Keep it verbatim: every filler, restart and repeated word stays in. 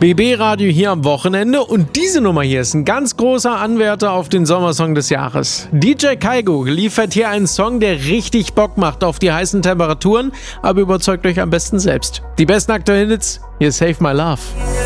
B B-Radio hier am Wochenende und diese Nummer hier ist ein ganz großer Anwärter auf den Sommersong des Jahres. D J Kaigo liefert hier einen Song, der richtig Bock macht auf die heißen Temperaturen, aber überzeugt euch am besten selbst. Die besten aktuellen Hits, hier Save My Love.